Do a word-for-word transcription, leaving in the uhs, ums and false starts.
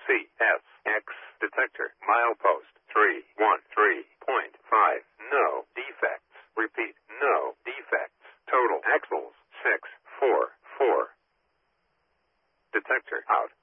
C S X detector milepost three one three point five. No defects. Repeat, no defects. Total axles six four four. Detector out.